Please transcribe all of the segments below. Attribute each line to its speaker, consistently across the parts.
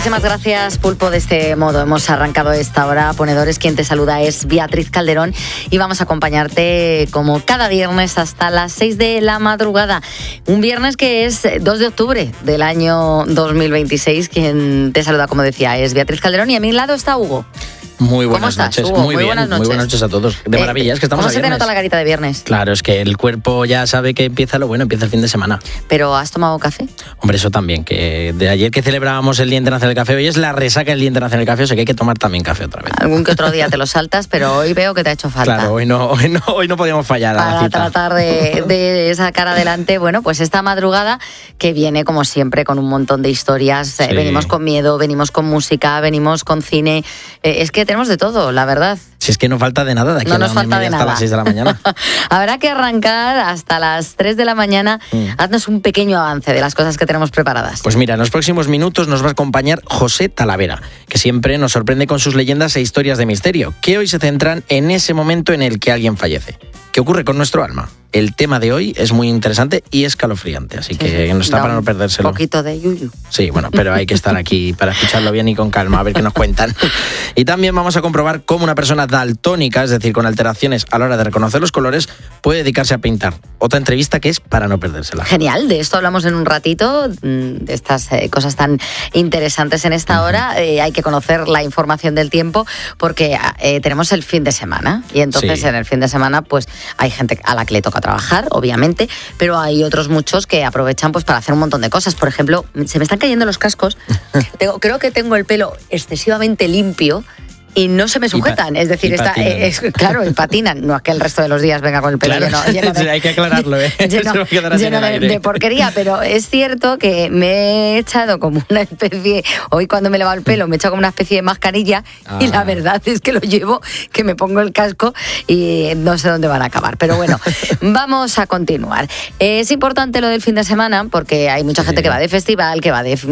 Speaker 1: Muchísimas gracias, Pulpo. De este modo hemos arrancado esta hora. Ponedores, quien te saluda es Beatriz Calderón y vamos a acompañarte como cada viernes hasta las 6 de la madrugada. Un viernes que es 2 de octubre del año 2026. Quien te saluda, como decía, es Beatriz Calderón y a mi lado está Hugo.
Speaker 2: Muy buenas noches,
Speaker 1: Hugo?
Speaker 2: Muy bien,
Speaker 1: buenas noches.
Speaker 2: Muy buenas noches a todos. De maravilla, es que estamos
Speaker 1: ¿Cómo
Speaker 2: a
Speaker 1: se te
Speaker 2: viernes.
Speaker 1: nota la carita de viernes?
Speaker 2: Claro, es que el cuerpo ya sabe que empieza lo bueno, empieza el fin de semana.
Speaker 1: ¿Pero has tomado café?
Speaker 2: Hombre, eso también, que de ayer que celebrábamos el Día Internacional del Café, hoy es la resaca del Día Internacional del Café, o sea que hay que tomar también café otra vez.
Speaker 1: Algún que otro día te lo saltas, pero hoy veo que te ha hecho falta.
Speaker 2: Claro, hoy no podíamos fallar a la
Speaker 1: Para
Speaker 2: cita.
Speaker 1: tratar de sacar adelante, bueno, pues esta madrugada que viene, como siempre, con un montón de historias.
Speaker 2: Sí.
Speaker 1: Venimos con miedo, venimos con música, venimos con cine. Es que tenemos de todo, la verdad.
Speaker 2: Si es que no falta de nada, de aquí
Speaker 1: No
Speaker 2: a la
Speaker 1: nos
Speaker 2: 1:30
Speaker 1: falta de
Speaker 2: hasta
Speaker 1: nada.
Speaker 2: las 6 de la mañana.
Speaker 1: Habrá que arrancar hasta las 3 de la mañana. Haznos un pequeño avance de las cosas que tenemos preparadas.
Speaker 2: Pues mira, en los próximos minutos nos va a acompañar José Talavera, que siempre nos sorprende con sus leyendas e historias de misterio, que hoy se centran en ese momento en el que alguien fallece. ¿Qué ocurre con nuestro alma? El tema de hoy es muy interesante y escalofriante, así que no está para no perdérselo.
Speaker 1: Un poquito de yuyu.
Speaker 2: Sí, bueno, pero hay que estar aquí para escucharlo bien y con calma, a ver qué nos cuentan. Y también vamos a comprobar cómo una persona daltónica, es decir, con alteraciones a la hora de reconocer los colores, puede dedicarse a pintar. Otra entrevista que es para no perdérsela.
Speaker 1: Genial, de esto hablamos en un ratito, de estas cosas tan interesantes en esta hora. Hay que conocer la información del tiempo porque tenemos el fin de semana y entonces
Speaker 2: Sí.
Speaker 1: en el fin de semana pues hay gente a la que le toca trabajar, obviamente, pero hay otros muchos que aprovechan pues para hacer un montón de cosas. Por ejemplo, se me están cayendo los cascos. Creo que tengo el pelo excesivamente limpio y no se me sujetan, es decir, claro, y patinan, no es que el resto de los días venga con el pelo
Speaker 2: Claro,
Speaker 1: lleno de,
Speaker 2: hay que aclararlo, ¿eh?
Speaker 1: lleno,
Speaker 2: Se va a quedar así en el aire.
Speaker 1: de porquería, pero es cierto que me he echado como una especie, hoy cuando me he lavado el pelo me he echado como una especie de mascarilla y la verdad es que lo llevo, que me pongo el casco y no sé dónde van a acabar, pero bueno, vamos a continuar. Es importante lo del fin de semana porque hay mucha gente que va de festival, que va de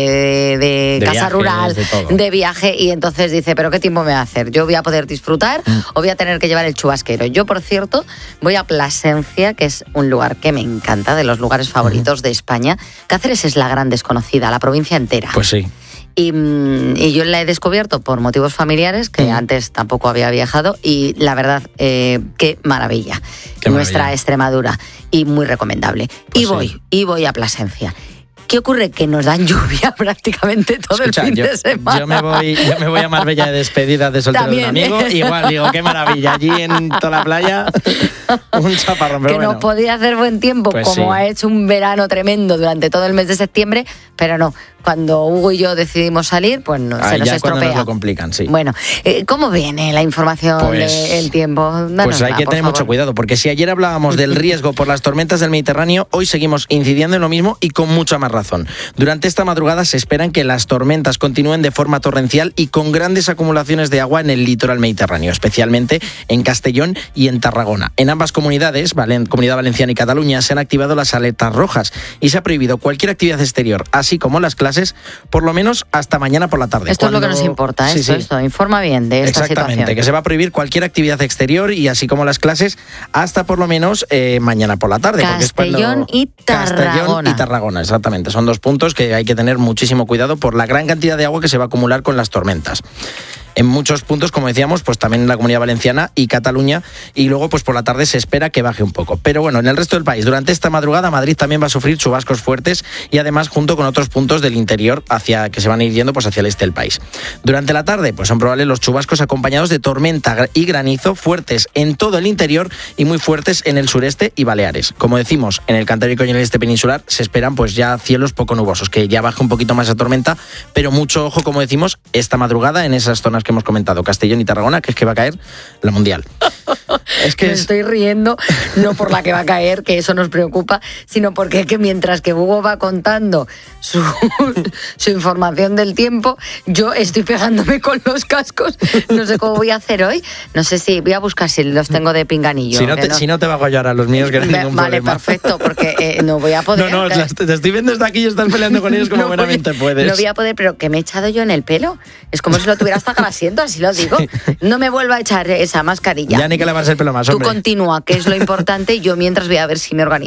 Speaker 1: casa
Speaker 2: viajes,
Speaker 1: rural,
Speaker 2: de todo.
Speaker 1: de viaje y entonces dice, pero ¿qué tiempo me va a hacer? ¿Yo voy a poder disfrutar o voy a tener que llevar el chubasquero? Yo, por cierto, voy a Plasencia, que es un lugar que me encanta, de los lugares favoritos de España. Cáceres es la gran desconocida, la provincia entera.
Speaker 2: Pues sí.
Speaker 1: Y yo la he descubierto por motivos familiares, que antes tampoco había viajado, y la verdad, qué maravilla.
Speaker 2: Qué
Speaker 1: Nuestra
Speaker 2: maravilla.
Speaker 1: Extremadura, y muy recomendable.
Speaker 2: Pues
Speaker 1: y voy a Plasencia. ¿Qué ocurre? Que nos dan lluvia prácticamente todo
Speaker 2: Escucha,
Speaker 1: el fin de semana.
Speaker 2: yo me voy a Marbella de despedida de soltero de un
Speaker 1: También,
Speaker 2: amigo. Igual digo, qué maravilla. Allí en toda la playa, un chaparrón. Pero
Speaker 1: Que
Speaker 2: bueno.
Speaker 1: nos podía hacer buen tiempo,
Speaker 2: Pues
Speaker 1: como
Speaker 2: sí.
Speaker 1: ha hecho un verano tremendo durante todo el mes de septiembre, pero no. Cuando Hugo y yo decidimos salir, pues no, se nos
Speaker 2: ya cuando
Speaker 1: estropea.
Speaker 2: nos lo complican, sí.
Speaker 1: Bueno, ¿cómo viene la información
Speaker 2: Pues-
Speaker 1: del tiempo? Danos
Speaker 2: Pues hay que
Speaker 1: por
Speaker 2: tener
Speaker 1: favor.
Speaker 2: mucho cuidado, porque si ayer hablábamos del riesgo por las tormentas del Mediterráneo, hoy seguimos incidiendo en lo mismo y con mucha más razón. Durante esta madrugada se esperan que las tormentas continúen de forma torrencial y con grandes acumulaciones de agua en el litoral mediterráneo, especialmente en Castellón y en Tarragona. En ambas comunidades, Comunidad Valenciana y Cataluña, se han activado las alertas rojas y se ha prohibido cualquier actividad exterior, así como las clases, por lo menos hasta mañana por la tarde.
Speaker 1: Esto es lo que nos importa,
Speaker 2: Sí, sí.
Speaker 1: esto informa bien de esta
Speaker 2: Exactamente,
Speaker 1: situación.
Speaker 2: que se va a prohibir cualquier actividad exterior y así como las clases hasta por lo menos mañana por la tarde. porque es
Speaker 1: Castellón y Tarragona.
Speaker 2: Castellón y Tarragona, exactamente. Son dos puntos que hay que tener muchísimo cuidado por la gran cantidad de agua que se va a acumular con las tormentas. En muchos puntos, como decíamos, pues también en la Comunidad Valenciana y Cataluña, y luego pues por la tarde se espera que baje un poco. Pero bueno, en el resto del país, durante esta madrugada Madrid también va a sufrir chubascos fuertes y además junto con otros puntos del interior que se van a ir yendo pues hacia el este del país. Durante la tarde pues son probables los chubascos acompañados de tormenta y granizo fuertes en todo el interior y muy fuertes en el sureste y Baleares. Como decimos, en el Cantábrico y en el este peninsular se esperan pues ya cielos poco nubosos, que ya baje un poquito más la tormenta, pero mucho ojo, como decimos, esta madrugada en esas zonas que hemos comentado, Castellón y Tarragona, que es que va a caer la mundial. Es que
Speaker 1: Me estoy riendo, no por la que va a caer, que eso nos preocupa, sino porque que mientras que Hugo va contando su información del tiempo, yo estoy pegándome con los cascos. No sé cómo voy a hacer hoy. No sé si voy a buscar si los tengo de pinganillo.
Speaker 2: Si no te bajo yo ahora los míos, que no hay ningún
Speaker 1: vale,
Speaker 2: problema.
Speaker 1: perfecto, porque no voy a poder.
Speaker 2: No, te estoy viendo desde aquí y estás peleando con ellos como
Speaker 1: No
Speaker 2: buenamente puedes.
Speaker 1: No voy a poder, pero que me he echado yo en el pelo. Es como si lo tuviera hasta grasiento, así lo digo. No me vuelva a echar esa mascarilla.
Speaker 2: Ya ni que lavarse el pelo más,
Speaker 1: Tú
Speaker 2: hombre.
Speaker 1: continúa, que es lo importante, y yo mientras voy a ver si me organizo.